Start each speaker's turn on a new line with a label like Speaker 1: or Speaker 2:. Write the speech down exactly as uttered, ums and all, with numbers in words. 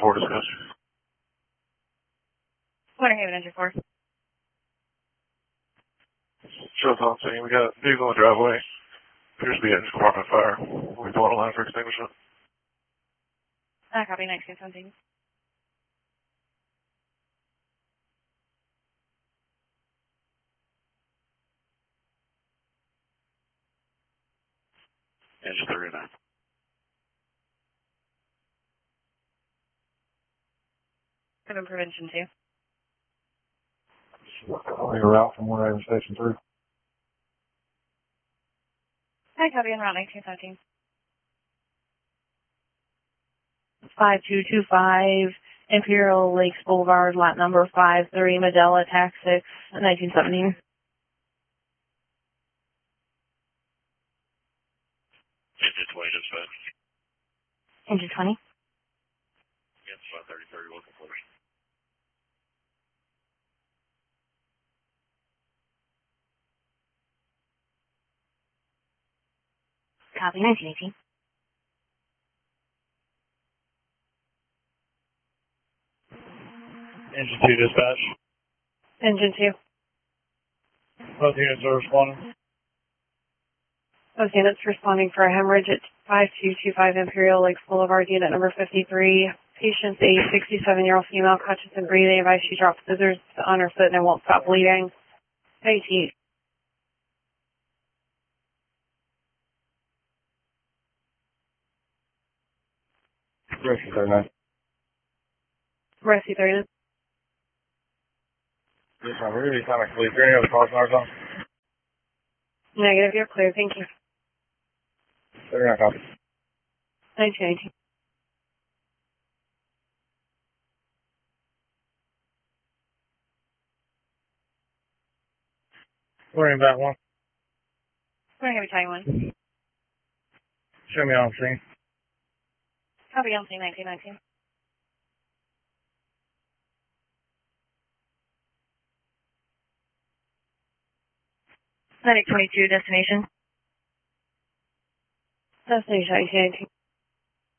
Speaker 1: four discuss.
Speaker 2: Winter Haven Engine four.
Speaker 1: Show thought saying we got a vehicle in the driveway. Appears to be engine compartment fire. We're going a line for extinguishment.
Speaker 2: Uh, copy nineteen seventeen.
Speaker 1: Engine thirty-nine.
Speaker 2: Seven prevention two.
Speaker 3: On your route from Winter Haven Station three.
Speaker 2: Hi, copy on route nineteen seventeen.
Speaker 4: five two two five Imperial Lakes Boulevard, lot number five three, Medela, tax six, nineteen seventeen.
Speaker 1: Engine twenty dispatch.
Speaker 4: Engine twenty.
Speaker 1: Yes, five thirty thirty local force.
Speaker 4: Copy nineteen eighteen.
Speaker 3: Engine two dispatch.
Speaker 2: Engine two.
Speaker 3: Both units are responding.
Speaker 2: Both units responding for a hemorrhage at five two two five Imperial Lakes Boulevard, unit number fifty-three. Patient's a sixty-seven-year-old female, conscious and breathing. Advice she dropped scissors on her foot and won't stop bleeding. nineteen.
Speaker 3: Rescue thirty-nine.
Speaker 2: Rescue thirty-nine.
Speaker 3: This one really kind of clear. Is there any other cars in our zone?
Speaker 2: Negative, you're clear. Thank you.
Speaker 3: thirty-nine copy.
Speaker 2: nineteen nineteen.
Speaker 3: Worrying about one.
Speaker 2: We're going to tell you one.
Speaker 3: Show me on scene.
Speaker 2: Copy on scene nineteen nineteen.
Speaker 4: Medic twenty-two, destination.
Speaker 2: Destination nineteen nineteen.